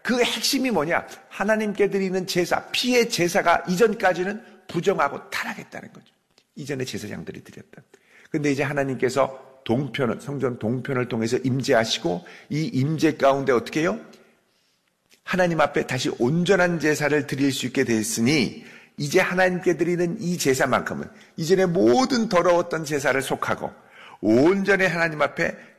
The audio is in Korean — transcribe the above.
그 핵심이 뭐냐? 하나님께 드리는 제사, 피의 제사가 이전까지는 부정하고 타락했다는 거죠. 이전에 제사장들이 드렸던. 근데 이제 하나님께서 동편을, 성전 동편을 통해서 임재하시고 이 임재 가운데 어떻게 해요? 하나님 앞에 다시 온전한 제사를 드릴 수 있게 됐으니 이제 하나님께 드리는 이 제사만큼은 이전에 모든 더러웠던 제사를 속하고 온전히 하나님 앞에